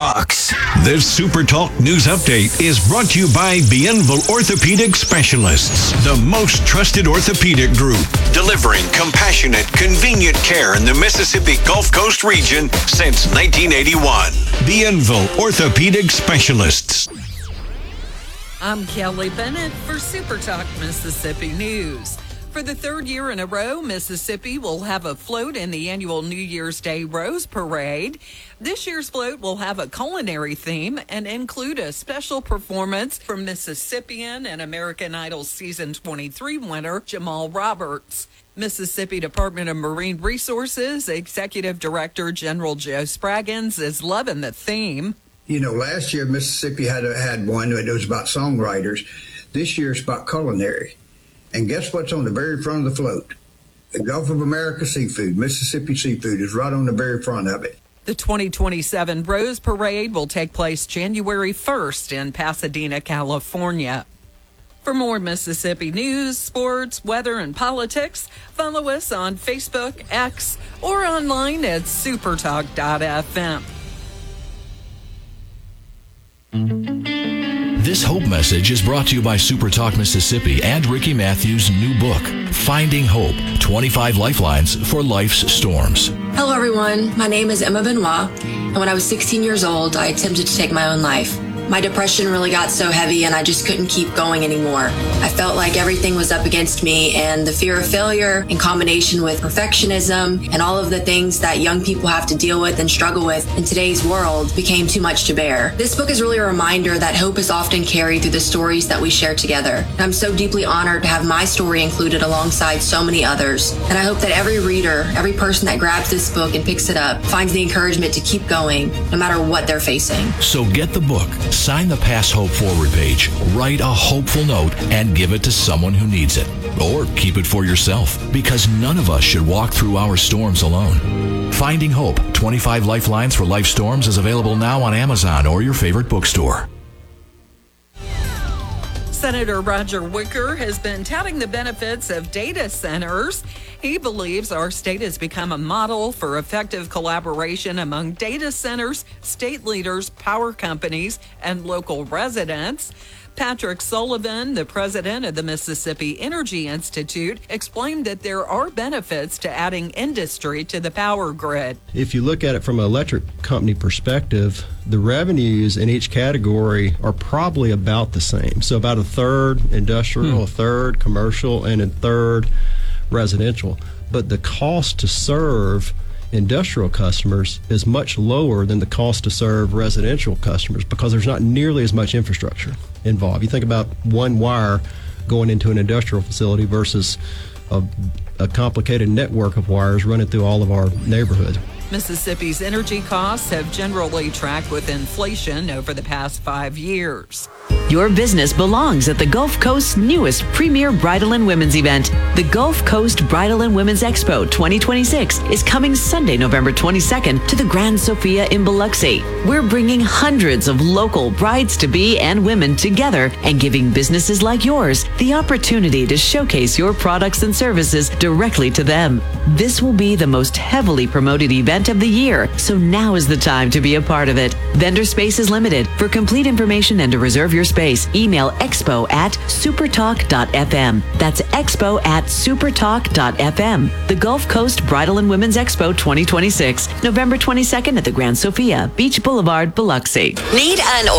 Talks. This Super Talk News Update is brought to you by Bienville Orthopedic Specialists, the most trusted orthopedic group, delivering compassionate, convenient care in the Mississippi Gulf Coast region since 1981. Bienville Orthopedic Specialists. I'm Kelly Bennett for Super Talk Mississippi News. For the third year in a row, Mississippi will have a float in the annual New Year's Day Rose Parade. This year's float will have a culinary theme and include a special performance from Mississippian and American Idol Season 23 winner Jamal Roberts. Mississippi Department of Marine Resources Executive Director General Joe Spraggins is loving the theme. You know, last year Mississippi had one that was about songwriters. This year it's about culinary. And guess what's on the very front of the float? The Gulf of America seafood. Mississippi seafood is right on the very front of it. The 2027 Rose Parade will take place January 1st in Pasadena, California. For more Mississippi news, sports, weather, and politics, follow us on Facebook, X, or online at supertalk.fm. This Hope message is brought to you by Super Talk Mississippi and Ricky Matthews' new book, Finding Hope, 25 Lifelines for Life's Storms. Hello, everyone. My name is Emma Benoit, and when I was 16 years old, I attempted to take my own life. My depression really got so heavy and I just couldn't keep going anymore. I felt like everything was up against me, and the fear of failure in combination with perfectionism and all of the things that young people have to deal with and struggle with in today's world became too much to bear. This book is really a reminder that hope is often carried through the stories that we share together. And I'm so deeply honored to have my story included alongside so many others. And I hope that every reader, every person that grabs this book and picks it up, finds the encouragement to keep going no matter what they're facing. So get the book, sign the Pass Hope forward page, write a hopeful note, and give it to someone who needs it. Or keep it for yourself, because none of us should walk through our storms alone. Finding Hope, 25 Lifelines for Life Storms is available now on Amazon or your favorite bookstore. Senator Roger Wicker has been touting the benefits of data centers. He believes our state has become a model for effective collaboration among data centers, state leaders, power companies, and local residents. Patrick Sullivan, the president of the Mississippi Energy Institute, explained that there are benefits to adding industry to the power grid. If you look at it from an electric company perspective, the revenues in each category are probably about the same. So about a third industrial, a third commercial, and a third residential. But the cost to serve industrial customers is much lower than the cost to serve residential customers because there's not nearly as much infrastructure involved. You think about one wire going into an industrial facility versus a complicated network of wires running through all of our neighborhood. Mississippi's energy costs have generally tracked with inflation over the past 5 years. Your business belongs at the Gulf Coast's newest premier bridal and women's event. The Gulf Coast Bridal and Women's Expo 2026 is coming Sunday, November 22nd to the Grand Sofia in Biloxi. We're bringing hundreds of local brides-to-be and women together and giving businesses like yours the opportunity to showcase your products and services directly to them. This will be the most heavily promoted event of the year, so now is the time to be a part of it. Vendor space is limited. For complete information and to reserve your space, email expo@supertalk.fm. That's expo@supertalk.fm. The Gulf Coast Bridal and Women's Expo 2026, November 22nd at the Grand Sofia, Beach Boulevard, Biloxi. Need an